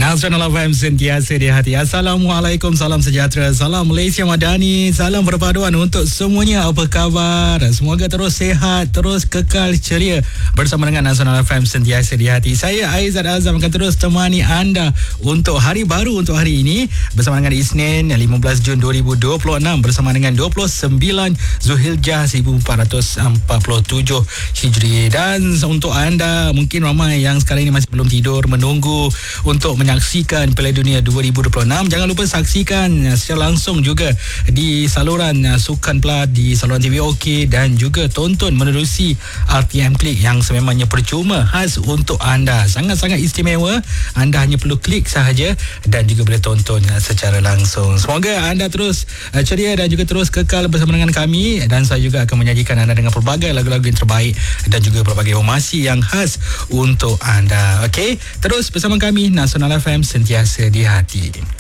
Nasional FM sentiasa di hati. Assalamualaikum, salam sejahtera, salam Malaysia Madani, salam perpaduan untuk semuanya. Apa khabar? Semoga terus sihat, terus kekal ceria bersama dengan Nasional FM sentiasa di hati. Saya Aizat Azam akan terus temani anda untuk hari baru untuk hari ini bersama dengan Isnin 15 Jun 2026 bersama dengan 29 Zulhijjah 1447 Hijri. Dan untuk anda, mungkin ramai yang sekarang ini masih belum tidur menunggu untuk menyaksikan Piala Dunia 2026. Jangan lupa saksikan secara langsung juga di saluran Sukan Plat, di saluran TV OK, dan juga tonton menerusi RTM Klik yang sememangnya percuma, khas untuk anda. Sangat-sangat istimewa. Anda hanya perlu klik sahaja dan juga boleh tonton secara langsung. Semoga anda terus ceria dan juga terus kekal bersama dengan kami, dan saya juga akan menyajikan anda dengan pelbagai lagu-lagu yang terbaik dan juga pelbagai informasi yang khas untuk anda. Okey, terus bersama kami Nasional FM sentiasa di hati.